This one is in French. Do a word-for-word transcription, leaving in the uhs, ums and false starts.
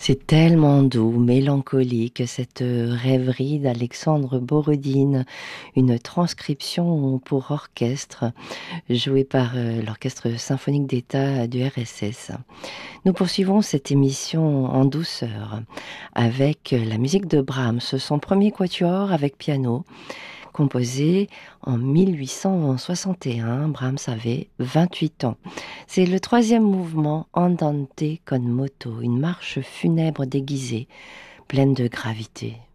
C'est tellement doux, mélancolique, cette rêverie d'Alexandre Borodine, une transcription pour orchestre jouée par euh, l'Orchestre symphonique d'État du R S S. Nous poursuivons cette émission en douceur avec la musique de Brahms, son premier quatuor avec piano, composé en mille huit cent soixante et un. Brahms avait vingt-huit ans. C'est le troisième mouvement Andante con moto, une marche funèbre déguisée, pleine de gravité.